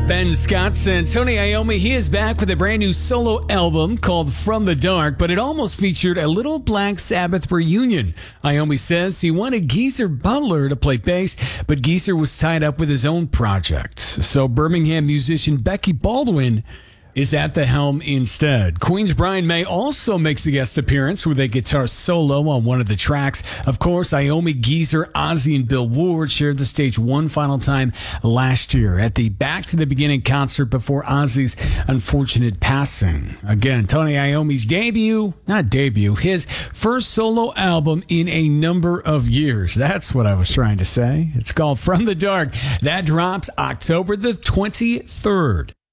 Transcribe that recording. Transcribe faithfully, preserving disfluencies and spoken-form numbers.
Ben Scott and Tony Iommi, he is back with a brand new solo album called From the Dark, but it almost featured a little Black Sabbath reunion. Iommi says he wanted Geezer Butler to play bass, but Geezer was tied up with his own project. So Birmingham musician Becky Baldwin is at the helm instead. Queen's Brian May also makes a guest appearance with a guitar solo on one of the tracks. Of course, Iommi, Geezer, Ozzy, and Bill Ward shared the stage one final time last year at the Back to the Beginning concert before Ozzy's unfortunate passing. Again, Tony Iommi's debut, not debut, his first solo album in a number of years. That's what I was trying to say. It's called From the Dark. That drops October the twenty-third.